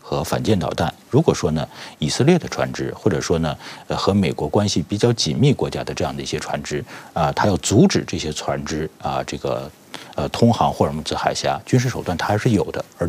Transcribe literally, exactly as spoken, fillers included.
和反舰导弹。如果说呢，以色列的船只，或者说呢，呃，和美国关系比较紧密国家的这样的一些船只啊，它要阻止这些船只啊，这个呃通航霍尔木兹海峡，军事手段它还是有的，而